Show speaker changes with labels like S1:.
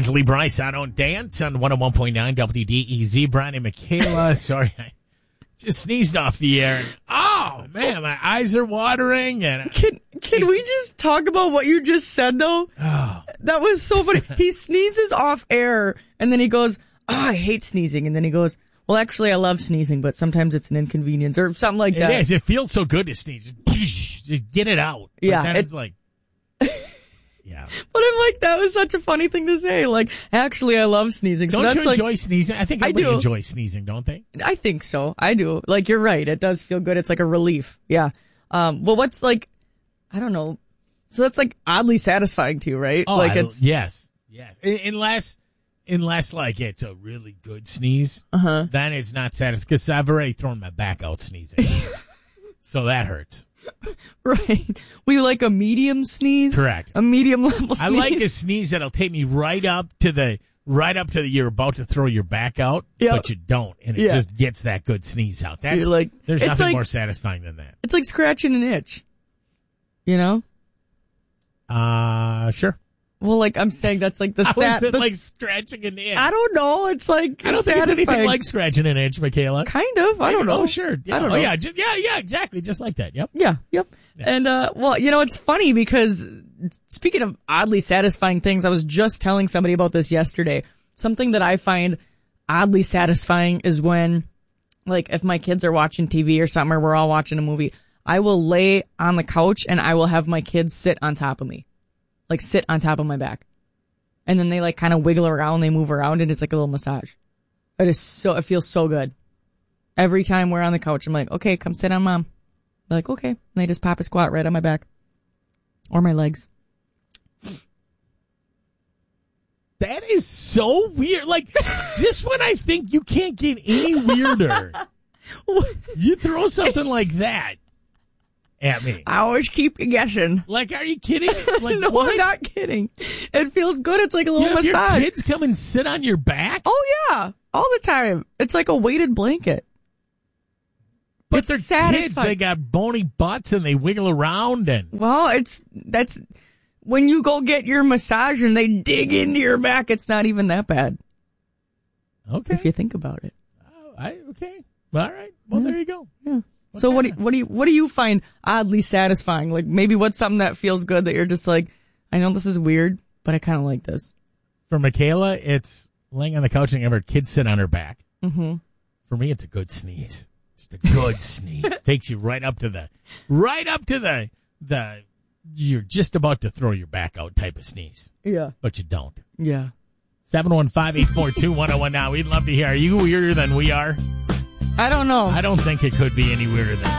S1: That's Lee Bryce. I Don't Dance on 101.9 WDEZ. Brian and Michaela. Sorry, I just sneezed off the air. Oh, man, my eyes are watering. And
S2: Can we just talk about what you just said, though?
S1: Oh.
S2: That was so funny. He sneezes off air, and then he goes, I hate sneezing. And then he goes, well, actually, I love sneezing, but sometimes it's an inconvenience or something like that.
S1: It is. It feels so good to sneeze. Just get it out.
S2: Yeah.
S1: But then it's like... Yeah.
S2: But I'm like, that was such a funny thing to say. Like, actually, I love sneezing. So
S1: Don't
S2: that's
S1: you enjoy sneezing? I think everybody
S2: do.
S1: enjoys sneezing, don't they?
S2: I think so. I do. Like, you're right. It does feel good. It's like a relief. Yeah. Well, what's like, I don't know. So that's like oddly satisfying to you, right?
S1: Oh,
S2: like it's
S1: yes. Unless like it's a really good sneeze, then it's not satisfying because I've already thrown my back out sneezing, so that hurts.
S2: right. We like a medium sneeze.
S1: Correct.
S2: A medium level sneeze.
S1: I like a sneeze that'll take me right up to the you're about to throw your back out, but you don't, and it just gets that good sneeze out. That's
S2: You're like,
S1: there's
S2: it's
S1: nothing
S2: like,
S1: more satisfying than that.
S2: It's like scratching an itch. You know?
S1: Sure.
S2: Well, like I'm saying, that's like the
S1: How is it like scratching an itch?
S2: I don't know. It's like
S1: I don't think it's anything like scratching an itch, Michaela.
S2: Kind of. I don't know.
S1: Oh, sure. Yeah.
S2: I don't know.
S1: Yeah, exactly. Just like that. Yep.
S2: Yeah. And, well, you know, it's funny because speaking of oddly satisfying things, I was just telling somebody about this yesterday. Something that I find oddly satisfying is when, like, if my kids are watching TV or something, or we're all watching a movie, I will lay on the couch and I will have my kids sit on top of me. Like, sit on top of my back. And then they, like, kind of wiggle around, they move around, and it's like a little massage. It feels so good. Every time we're on the couch, I'm like, okay, come sit on mom. They're like, okay. And they just pop a squat right on my back. Or my legs.
S1: That is so weird. Like, just when I think you can't get any weirder, you throw something like that at me.
S2: I always keep you guessing.
S1: Like, are you kidding? Like,
S2: no,
S1: what?
S2: I'm not kidding. It feels good. It's like a little massage.
S1: Your kids come and sit on your back?
S2: Oh, yeah. All the time. It's like a weighted blanket.
S1: But
S2: it's
S1: they're
S2: satisfying.
S1: kids. They got bony butts and they wiggle around. And
S2: well, that's when you go get your massage and they dig into your back, it's not even that bad.
S1: Okay.
S2: If you think about it.
S1: Oh, okay. All right. Well, there you go.
S2: Yeah. So what do you find oddly satisfying? Like maybe what's something that feels good that you're just like, I know this is weird, but I kind of like this.
S1: For Michaela, it's laying on the couch and having her kids sit on her back. Mm-hmm. For me, it's a good sneeze. Just a good sneeze. Takes you right up to the you're just about to throw your back out type of sneeze.
S2: Yeah.
S1: But you don't.
S2: Yeah.
S1: 715-842-1019. We'd love to hear. Are you weirder than we are?
S2: I don't know.
S1: I don't think it could be any weirder than